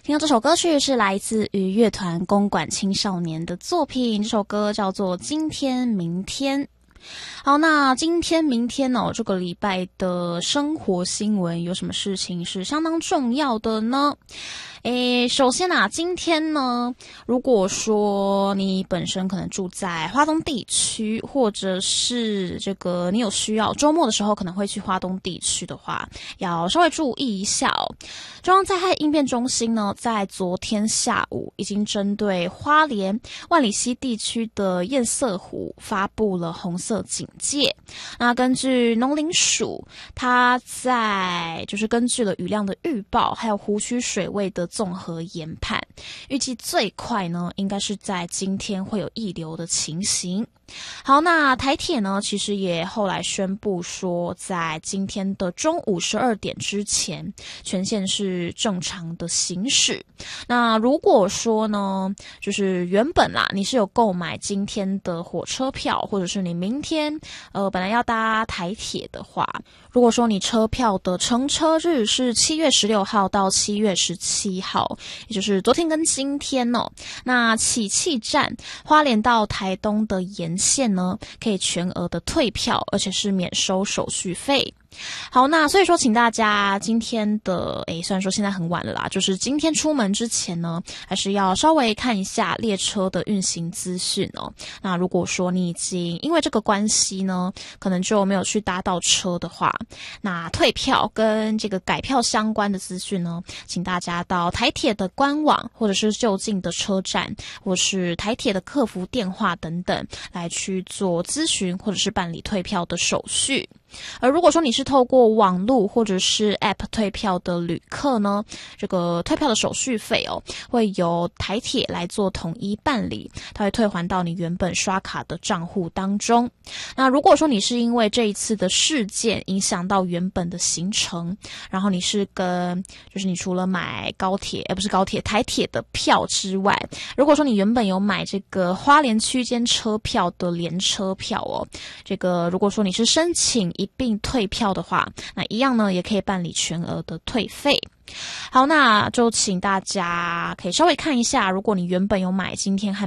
听到这首歌曲是来自于乐团公馆青少年的作品，这首歌叫做《今天明天》。好，那今天明天哦，这个礼拜的生活新闻有什么事情是相当重要的呢？首先啊，今天呢，如果说你本身可能住在花东地区，或者是这个你有需要周末的时候可能会去花东地区的话，要稍微注意一下哦。中央灾害应变中心呢，在昨天下午已经针对花莲万里溪地区的堰塞湖发布了红色警戒。那根据农林署，它在就是根据了雨量的预报，还有湖区水位的综合研判，预计最快呢，应该是在今天会有溢流的情形。好，那台铁呢，其实也后来宣布说，在今天的中午12点之前，全线是正常的行驶。那如果说呢，就是原本啦，你是有购买今天的火车票，或者是你明天本来要搭台铁的话，如果说你车票的乘车日是7月16号到7月17号，也就是昨天跟今天哦，那启气站花莲到台东的沿线呢，可以全额的退票，而且是免收手续费。好，那所以说请大家今天的虽然说现在很晚了啦，就是今天出门之前呢，还是要稍微看一下列车的运行资讯哦。那如果说你已经因为这个关系呢，可能就没有去搭到车的话，那退票跟这个改票相关的资讯呢，请大家到台铁的官网，或者是就近的车站，或是台铁的客服电话等等来去做咨询，或者是办理退票的手续。而如果说你是透过网络或者是 App 退票的旅客呢，这个退票的手续费哦，会由台铁来做统一办理，它会退还到你原本刷卡的账户当中。那如果说你是因为这一次的事件影响到原本的行程，然后你是就是你除了买台铁的票之外，如果说你原本有买这个花莲区间车票的联车票哦，这个如果说你是申请一并退票的话，那一样呢也可以办理全额的退费。好，那就请大家可以稍微看一下，如果你原本有买今天和